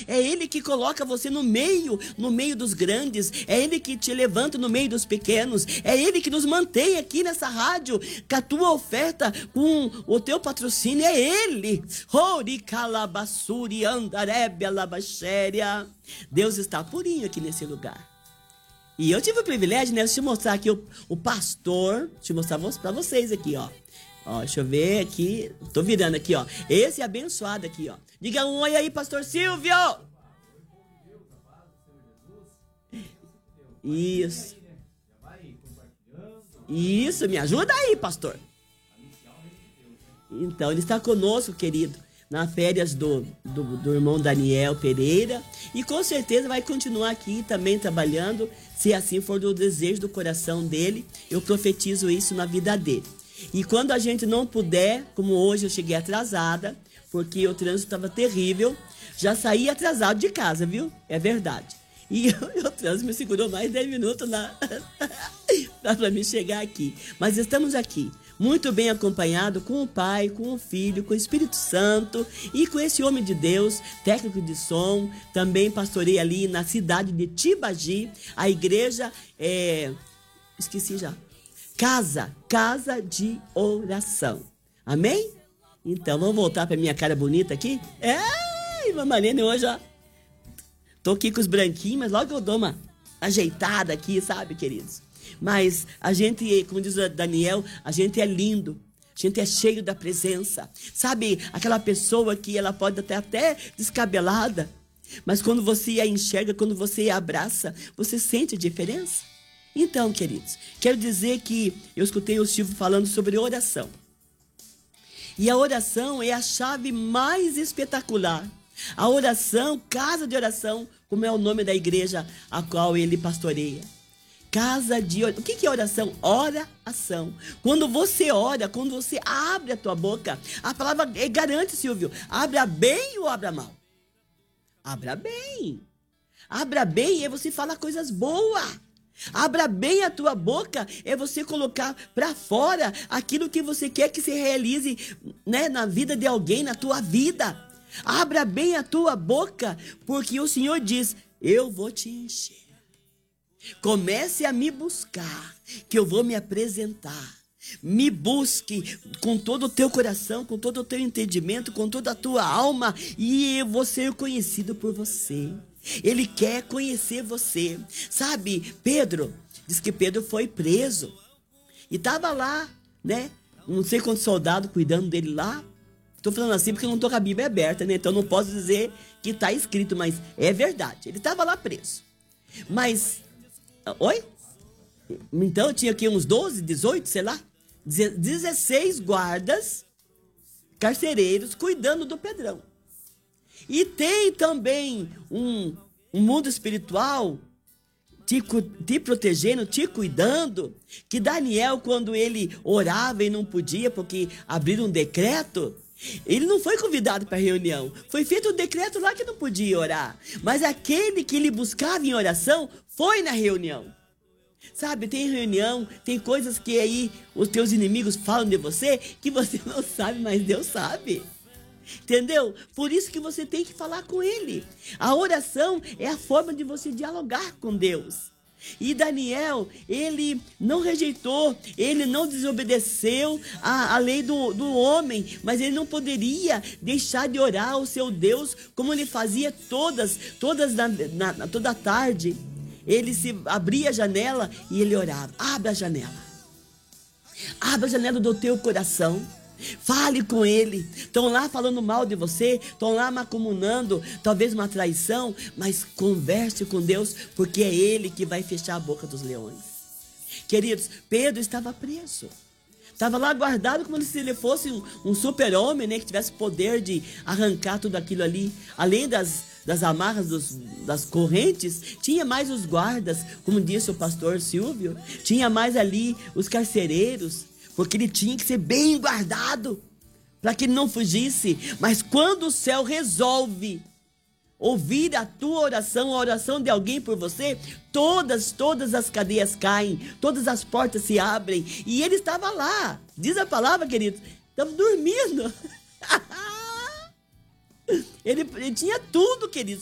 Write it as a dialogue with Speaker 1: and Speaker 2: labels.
Speaker 1: É Ele que coloca você no meio dos grandes. É Ele que te levanta no meio dos pequenos. É Ele que nos mantém aqui nessa rádio, com a tua oferta, com o teu patrocínio. É Ele. Deus está purinho aqui nesse lugar. E eu tive o privilégio, né, de te mostrar aqui o pastor. Deixa eu mostrar para vocês aqui, ó. Ó, deixa eu ver aqui. Tô virando aqui, ó. Esse é abençoado aqui, ó. Diga um oi aí, pastor Silvio. Isso. Isso, me ajuda aí, pastor. Então, ele está conosco, querido, nas férias do irmão Daniel Pereira. E com certeza vai continuar aqui também trabalhando, se assim for do desejo do coração dele. Eu profetizo isso na vida dele. E quando a gente não puder, como hoje eu cheguei atrasada, porque o trânsito estava terrível, já saí atrasado de casa, viu? É verdade. E o trânsito me segurou mais 10 minutos para me chegar aqui. Mas estamos aqui, muito bem acompanhado com o Pai, com o Filho, com o Espírito Santo e com esse homem de Deus, técnico de som. Também pastorei ali na cidade de Tibagi, a igreja esqueci já. Casa de oração. Amém? Então, vamos voltar para minha cara bonita aqui? Mamalene, hoje, ó. Tô aqui com os branquinhos, mas logo eu dou uma ajeitada aqui, sabe, queridos? Mas a gente, como diz o Daniel, a gente é lindo. A gente é cheio da presença. Sabe, aquela pessoa que ela pode estar até descabelada, mas quando você a enxerga, quando você a abraça, você sente a diferença? Então, queridos, quero dizer que eu escutei o Silvio falando sobre oração. E a oração é a chave mais espetacular. A oração, casa de oração, como é o nome da igreja a qual ele pastoreia. Casa de oração. O que é oração? Oração. Quando você ora, quando você abre a tua boca, a palavra garante, Silvio, abra bem ou abra mal? Abra bem. Abra bem é você falar coisas boas. Abra bem a tua boca, é você colocar para fora aquilo que você quer que se realize, né, na vida de alguém, na tua vida. Abra bem a tua boca, porque o Senhor diz, eu vou te encher. Comece a me buscar, que eu vou me apresentar. Me busque com todo o teu coração, com todo o teu entendimento, com toda a tua alma, e eu vou ser conhecido por você. Ele quer conhecer você. Sabe, Pedro, diz que Pedro foi preso. E estava lá, né? Não sei quantos soldados cuidando dele lá. Estou falando assim porque eu não estou com a Bíblia aberta, né? Então não posso dizer que está escrito, mas é verdade. Ele estava lá preso. Mas, oi? Então tinha aqui uns 12, 18, sei lá. 16 guardas, carcereiros, cuidando do Pedrão. E tem também um mundo espiritual te protegendo, te cuidando. Que Daniel, quando ele orava e não podia, porque abriram um decreto, ele não foi convidado para a reunião. Foi feito um decreto lá que não podia orar. Mas aquele que ele buscava em oração foi na reunião. Sabe, tem reunião, tem coisas que aí os teus inimigos falam de você que você não sabe, mas Deus sabe. Entendeu? Por isso que você tem que falar com ele. A oração é a forma de você dialogar com Deus. E Daniel, ele não rejeitou, ele não desobedeceu a lei do homem, mas ele não poderia deixar de orar ao seu Deus como ele fazia toda a tarde. Ele se abria a janela e ele orava. Abra a janela. Abra a janela do teu coração. Fale com ele. Estão lá falando mal de você, estão lá macumunando, talvez uma traição, mas converse com Deus, porque é ele que vai fechar a boca dos leões. Queridos, Pedro estava preso. Estava lá guardado como se ele fosse um super-homem, né, que tivesse poder de arrancar tudo aquilo ali. Além das amarras, das correntes, tinha mais os guardas, como disse o pastor Silvio, tinha mais ali os carcereiros, porque ele tinha que ser bem guardado, para que ele não fugisse. Mas quando o céu resolve ouvir a tua oração, a oração de alguém por você, todas as cadeias caem, todas as portas se abrem. E ele estava lá, diz a palavra, queridos, estava dormindo. Ele tinha tudo, queridos,